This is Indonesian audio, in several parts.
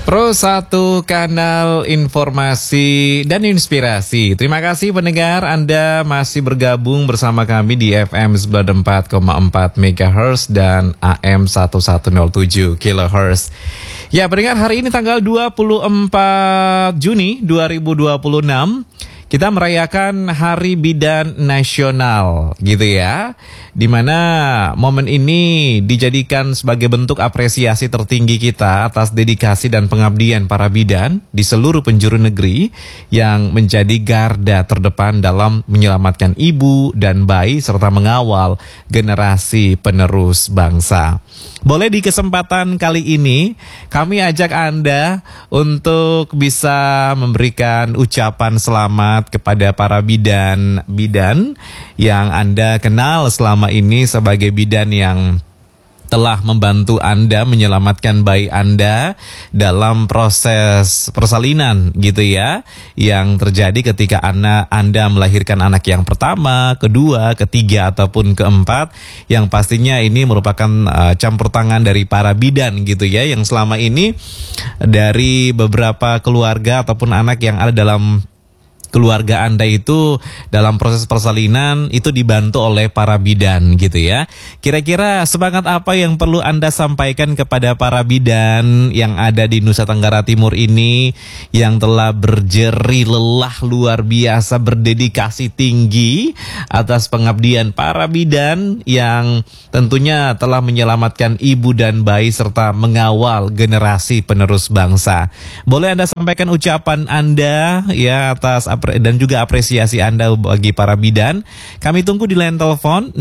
Pro 1 kanal informasi dan inspirasi. Terima kasih pendengar, Anda masih bergabung bersama kami di FM 94,4 MHz dan AM 1107 kHz. Ya pendengar, hari ini tanggal 24 Juni 2026 kita merayakan Hari Bidan Nasional gitu ya. Dimana momen ini dijadikan sebagai bentuk apresiasi tertinggi kita atas dedikasi dan pengabdian para bidan di seluruh penjuru negeri yang menjadi garda terdepan dalam menyelamatkan ibu dan bayi serta mengawal generasi penerus bangsa. Boleh di kesempatan kali ini kami ajak Anda untuk bisa memberikan ucapan selamat kepada para bidan yang Anda kenal selama ini sebagai bidan yang telah membantu Anda menyelamatkan bayi Anda dalam proses persalinan gitu ya, yang terjadi ketika Anda melahirkan anak yang pertama, kedua, ketiga ataupun keempat, yang pastinya ini merupakan campur tangan dari para bidan gitu ya, yang selama ini dari beberapa keluarga ataupun anak yang ada dalam keluarga Anda itu dalam proses persalinan itu dibantu oleh para bidan gitu ya. Kira-kira semangat apa yang perlu Anda sampaikan kepada para bidan yang ada di Nusa Tenggara Timur ini, yang telah berjeri lelah luar biasa, berdedikasi tinggi atas pengabdian para bidan yang tentunya telah menyelamatkan ibu dan bayi serta mengawal generasi penerus bangsa. Boleh Anda sampaikan ucapan Anda ya atas dan juga apresiasi Anda bagi para bidan. Kami tunggu di line telepon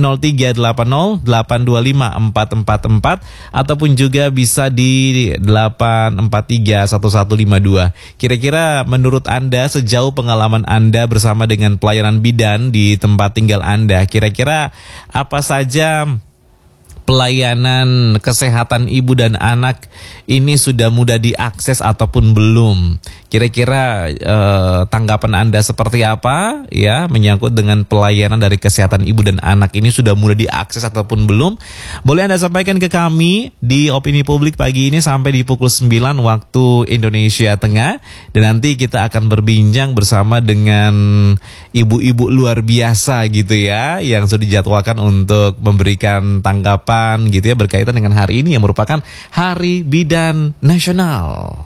0380-825-444 ataupun juga bisa di 843-1152. Kira-kira menurut Anda, sejauh pengalaman Anda bersama dengan pelayanan bidan di tempat tinggal Anda, kira-kira apa saja pelayanan kesehatan ibu dan anak ini sudah mudah diakses ataupun belum? Kira-kira tanggapan Anda seperti apa ya menyangkut dengan pelayanan dari kesehatan ibu dan anak ini, sudah mudah diakses ataupun belum? Boleh Anda sampaikan ke kami di Opini Publik pagi ini sampai di pukul 9 waktu Indonesia Tengah, dan nanti kita akan berbincang bersama dengan ibu-ibu luar biasa gitu ya, yang sudah dijadwalkan untuk memberikan tanggapan gitu ya berkaitan dengan hari ini yang merupakan Hari Bidan Nasional.